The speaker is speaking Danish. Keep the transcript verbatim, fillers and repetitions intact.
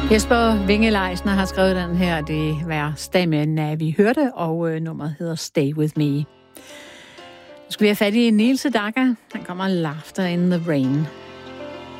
Jesper Winge-Leisner har skrevet den her, det var stemmen, vi hørte, og øh, nummeret hedder Stay With Me. Nu skal vi have fat i Niels Sedaka. Han kommer Laughter in the Rain.